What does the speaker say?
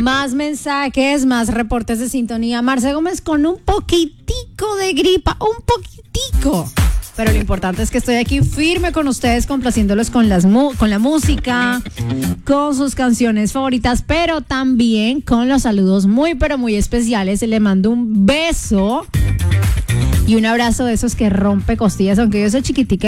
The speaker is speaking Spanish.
Más mensajes, más reportes de sintonía. Marce Gómez con un poquitico de gripa, un poquitico. Pero lo importante es que estoy aquí firme con ustedes, complaciéndolos con la música, con sus canciones favoritas, pero también con los saludos muy, pero muy especiales. Le mando un beso y un abrazo de esos que rompe costillas, aunque yo soy chiquitica.